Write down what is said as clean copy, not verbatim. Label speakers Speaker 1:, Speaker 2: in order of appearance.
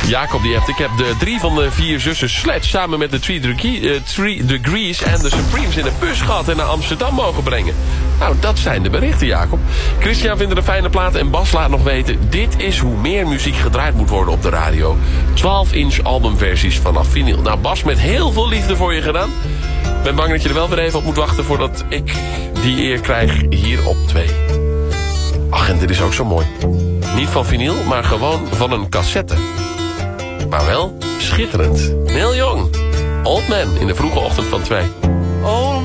Speaker 1: Jacob die heeft: ik heb de 3 van de 4 zussen Sledge samen met de 3 Degrees en de Supremes in de bus gehad en naar Amsterdam mogen brengen. Nou, dat zijn de berichten, Jacob. Christian vindt er een fijne plaat en Bas laat nog weten: dit is hoe meer muziek gedraaid moet worden op de radio. 12-inch albumversies vanaf vinyl. Nou, Bas, met heel veel liefde voor je gedaan. Ik ben bang dat je er wel weer even op moet wachten voordat ik die eer krijg hier op 2. Ach, en dit is ook zo mooi. Niet van vinyl, maar gewoon van een cassette. Maar wel schitterend. Neil Young, Old Man in de vroege ochtend van 2.